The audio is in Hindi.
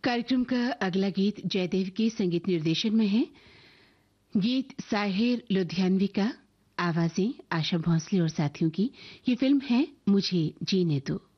कार्यक्रम का अगला गीत जयदेव के संगीत निर्देशन में है। गीत साहिर लुधियानवी का, आवाजें आशा भोंसले और साथियों की। ये फिल्म है मुझे जीने दो।